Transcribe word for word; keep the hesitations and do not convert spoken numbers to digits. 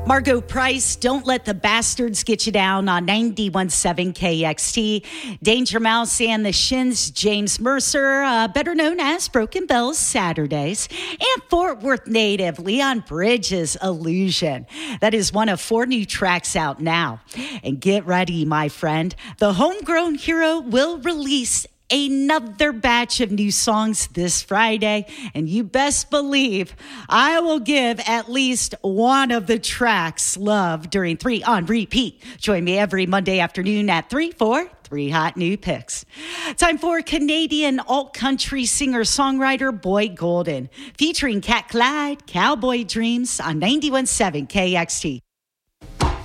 Margo Price, Don't Let the Bastards Get You Down on ninety-one point seven K X T. Danger Mouse and the Shins, James Mercer, uh, better known as Broken Bells Saturdays. And Fort Worth native Leon Bridges, Illusion. That is one of four new tracks out now. And get ready, my friend. The Homegrown Hero will release another batch of new songs this Friday, and you best believe I will give at least one of the tracks love during three on repeat. Join me every Monday afternoon at three for three hot new picks. Time for Canadian alt-country singer-songwriter Boyd Golden, featuring Cat Clyde, Cowboy Dreams on ninety-one point seven K X T.